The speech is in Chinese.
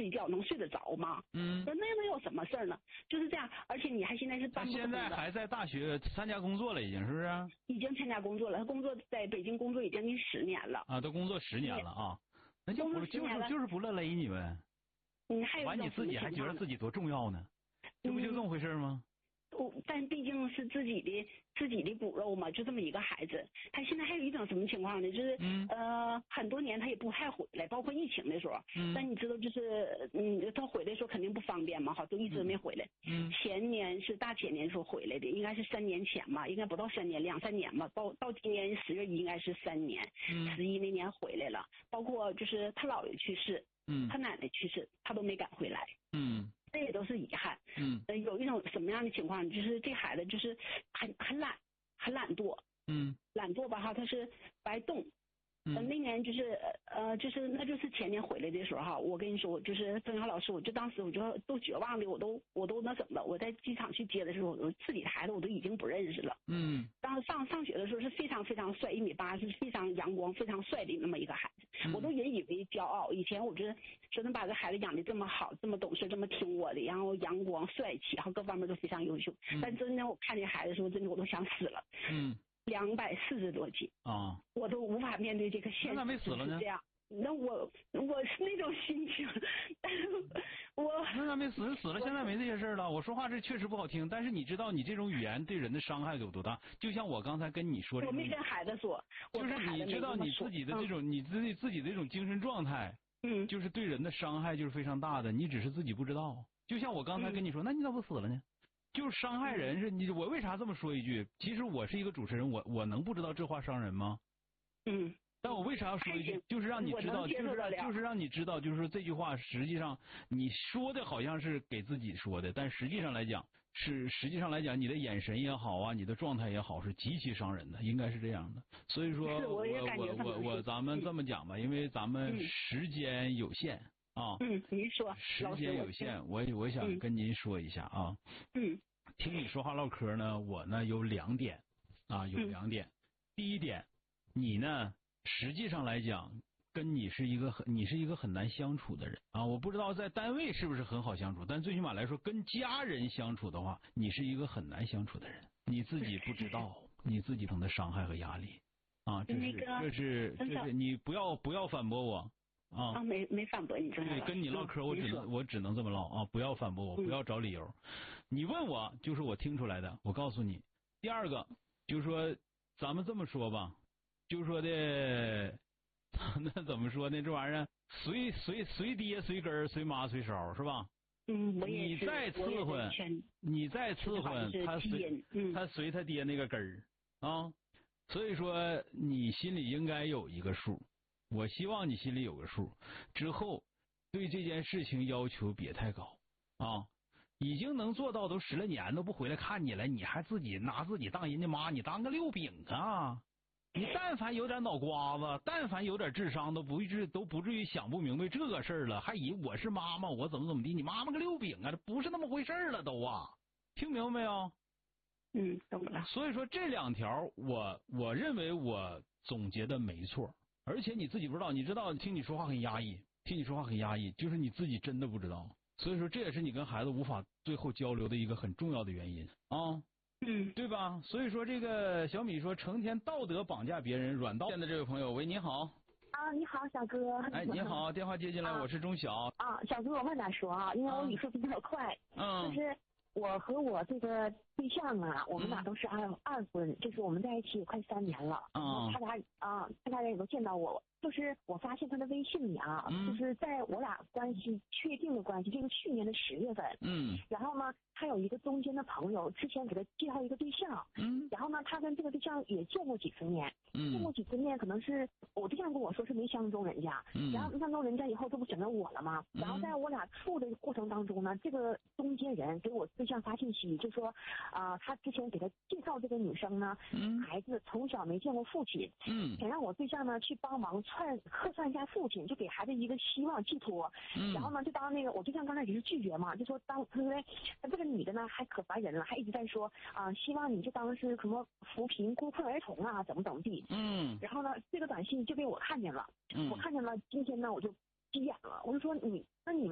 睡觉，能睡得着吗？说那能有什么事儿呢？就是这样，而且你还现在是办不现在还在大学参加工作了，已经是不是？ 已经参加工作了，他工作在北京工作已经近10年了啊，都工作10年了啊，那就不就是不乐勒你呗。完你自己还觉得自己多重要呢？这不就这么回事吗？ 但毕竟是自己的骨肉嘛，就这么一个孩子。他现在还有一种什么情况呢？就是很多年他也不太回来，包括疫情的时候。但你知道，就是他回来的时候肯定不方便嘛，好，都一直没回来。前年是大前年时候回来的，应该是3年前嘛，应该不到3年，2、3年嘛。到今年10月1应该是3年，11那年回来了。包括就是他姥爷去世，他奶奶去世，他都没赶回来。这也都是遗憾。有一种什么样的情况，就是这孩子就是很懒惰。懒惰吧哈，他是不爱动。那年就是那就是前年回来的时候哈，我跟你说，就是曾瑶老师，我就当时我就都绝望的，我都那怎么了？我在机场去接的时候，我自己的孩子我都已经不认识了。当时上学的时候是非常非常帅，1.8米，是非常阳光、非常帅的那么一个孩子，我都引以为骄傲。以前我觉得说能把这孩子养的这么好，这么懂事，这么听我的，然后阳光、帅气，然后各方面都非常优秀。但真的我看见孩子的时候，真的我都想死了。240多斤啊，我都无法面对这个现实。 那咋没死了呢？ 这样，那我是那种心情，但是那咋没死？死了，现在没这些事了。我说话这确实不好听，但是你知道你这种语言对人的伤害有多大？就像我刚才跟你说， 我没跟孩子说， 就是你知道你自己的这种你自己的这种精神状态，就是对人的伤害就是非常大的，你只是自己不知道。就像我刚才跟你说，那你咋不死了呢？就是伤害人是你，我为啥这么说一句？其实我是一个主持人，我能不知道这话伤人吗？但我为啥要说一句？就是让你知道，就是让你知道，就是说这句话实际上你说的好像是给自己说的，但实际上来讲你的眼神也好啊，你的状态也好，是极其伤人的，应该是这样的。所以说，咱们这么讲吧，因为咱们时间有限。 您说， 时间有限，我想跟您说一下啊。听你说话唠嗑呢，我呢有2点啊，有2点。第一点，你呢实际上来讲，跟你是一个很难相处的人啊。我不知道在单位是不是很好相处，但最起码来说，跟家人相处的话，你是一个很难相处的人。你自己不知道你自己承的伤害和压力啊，这是你不要反驳我。 没反驳你， 对，跟你唠嗑我只能这么唠啊！不要反驳我，不要找理由。你问我就是我听出来的，我告诉你。第二个就是说，咱们这么说吧，就是说的，那怎么说呢？这玩意儿随爹随根随妈随梢是吧？你再伺候他随他爹那个根儿啊。所以说你心里应该有一个数。我希望你心里有个数，之后对这件事情要求别太高啊！已经能做到都10来年都不回来看你了，你还自己拿自己当人家妈，你当个6饼啊！你但凡有点脑瓜子，但凡有点智商，都不至于想不明白这个事儿了，还以为我是妈妈，我怎么地？你妈妈个6饼啊，这不是那么回事了都啊！听明白没有？ 懂了。 所以说这2条，我认为我总结的没错。而且你自己不知道，你知道听你说话很压抑，就是你自己真的不知道，所以说这也是你跟孩子无法最后交流的一个很重要的原因啊，对吧？所以说这个小米说成天道德绑架别人，软道的这位朋友，喂，你好。 你好，小哥。 哎，你好，电话接进来，我是钟晓。 小哥，我慢点说啊，因为我语速比较快。就是我和我这个对象啊，我们俩都是二婚，就是我们在一起有快3年了。他俩也都见到我。就是我发现他的微信里啊，就是在我俩关系确定的关系，这个去年的10月份。然后呢，他有一个中间的朋友，之前给他介绍一个对象。然后呢，他跟这个对象也见过几次面。见过几次面，可能是我对象跟我说是没相中人家。然后没相中人家以后，这不选择我了吗？然后在我俩处的过程当中呢，这个中间人给我对象发信息，就说他之前给他介绍这个女生呢，孩子从小没见过父亲。想让我对象呢去帮忙客串一下父亲，就给孩子一个希望寄托。然后呢，就当那个我对象刚开始是拒绝嘛，就说这个女的呢还可烦人了，还一直在说希望你就当是什么扶贫孤困儿童啊，怎么地。然后呢，这个短信就被我看见了。我看见了，今天呢我就急眼了，我就说那你